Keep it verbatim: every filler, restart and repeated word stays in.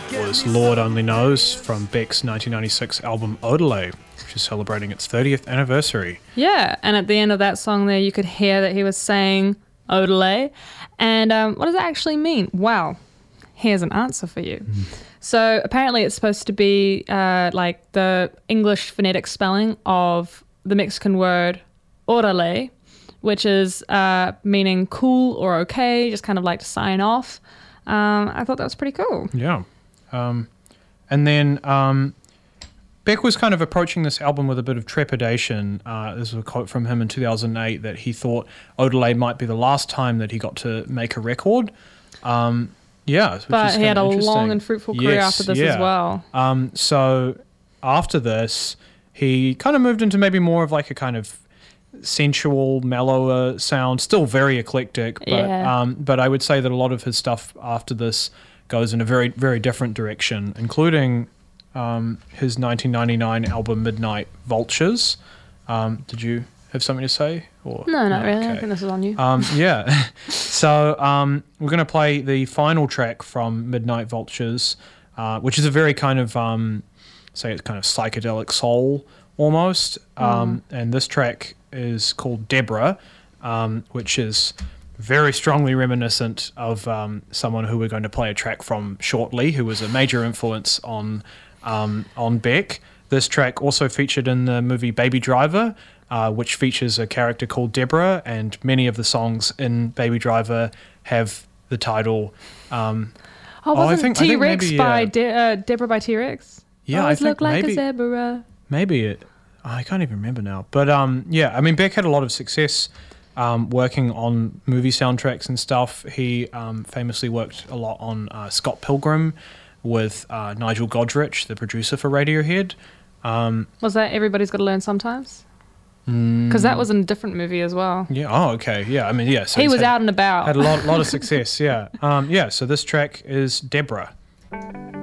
was Lord Only Knows from Beck's nineteen ninety-six album Odelay, which is celebrating its thirtieth anniversary. Yeah, and at the end of that song there, you could hear that he was saying Odelay. And um, what does that actually mean? Well, here's an answer for you. Mm. So apparently it's supposed to be uh, like the English phonetic spelling of the Mexican word orale, which is uh, meaning cool or okay, just kind of like to sign off. Um, I thought that was pretty cool. Yeah. Um, and then um, Beck was kind of approaching this album with a bit of trepidation. Uh, this was a quote from him in two thousand eight that he thought Odelay might be the last time that he got to make a record. Um, yeah. Which but is he had a interesting. long and fruitful career yes, after this yeah. as well. Um, so after this, he kind of moved into maybe more of like a kind of sensual, mellower sound, still very eclectic, but yeah. um, but I would say that a lot of his stuff after this goes in a very, very different direction, including um, his nineteen ninety-nine album Midnight Vultures. Um, did you have something to say? Or No, not really. okay. I think this is on you. Um, yeah. so um, we're going to play the final track from Midnight Vultures, uh, which is a very kind of, um, say it's kind of psychedelic soul almost. Um, mm. And this track is called Deborah, um, which is very strongly reminiscent of um, someone who we're going to play a track from shortly, who was a major influence on um, on Beck. This track also featured in the movie Baby Driver, uh, which features a character called Deborah, and many of the songs in Baby Driver have the title. Um, oh, wasn't oh, I think, T-Rex I think maybe, by uh, De- uh, Deborah by T-Rex? Yeah, Always I think look like maybe, a zebra. Maybe it. I can't even remember now. But um, yeah, I mean, Beck had a lot of success um, working on movie soundtracks and stuff. He um, famously worked a lot on uh, Scott Pilgrim with uh, Nigel Godrich, the producer for Radiohead. Um, was that Everybody's Gotta Learn Sometimes? Because that was in a different movie as well. Yeah. Oh, okay. Yeah. I mean, yeah. So he was had, out and about. Had a lot, lot of success. Yeah. Um, yeah. So this track is Deborah.